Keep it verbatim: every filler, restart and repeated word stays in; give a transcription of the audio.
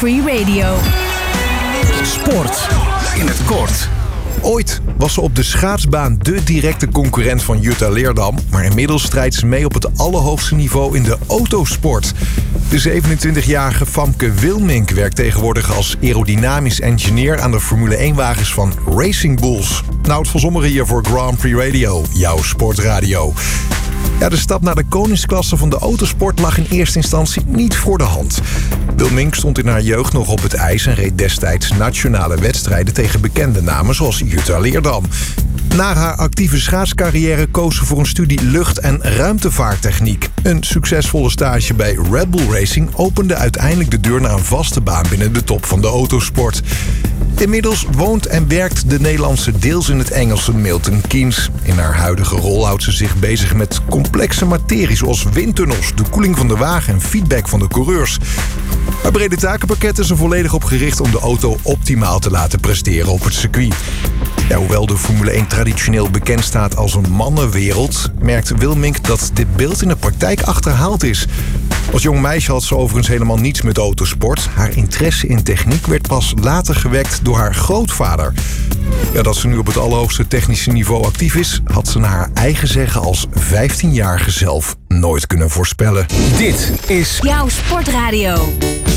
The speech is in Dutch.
Free Radio. Sport in het kort. Ooit was ze op de schaatsbaan de directe concurrent van Jutta Leerdam, maar inmiddels strijdt ze mee op het allerhoogste niveau in de autosport. De zevenentwintigjarige Famke Wilmink werkt tegenwoordig als aerodynamisch engineer aan de Formule één-wagens van Racing Bulls. Nout van Zommeren hier voor Grand Prix Radio, jouw sportradio. Ja, de stap naar de koningsklasse van de autosport lag in eerste instantie niet voor de hand. Wilmink stond in haar jeugd nog op het ijs en reed destijds nationale wedstrijden tegen bekende namen zoals Jutta Leerdam. Na haar actieve schaatscarrière koos ze voor een studie lucht- en ruimtevaarttechniek. Een succesvolle stage bij Red Bull Racing opende uiteindelijk de deur naar een vaste baan binnen de top van de autosport. Inmiddels woont en werkt de Nederlandse deels in het Engelse Milton Keynes. In haar huidige rol houdt ze zich bezig met complexe materie zoals windtunnels, de koeling van de wagen en feedback van de coureurs. Haar brede takenpakket is er volledig op gericht om de auto optimaal te laten presteren op het circuit. Ja, hoewel de Formule één traditioneel bekend staat als een mannenwereld, merkt Wilmink dat dit beeld in de praktijk achterhaald is. Als jong meisje had ze overigens helemaal niets met autosport. Haar interesse in techniek werd pas later gewekt door haar grootvader. Ja, dat ze nu op het allerhoogste technische niveau actief is, had ze naar haar eigen zeggen als vijftienjarige zelf nooit kunnen voorspellen. Dit is jouw sportradio.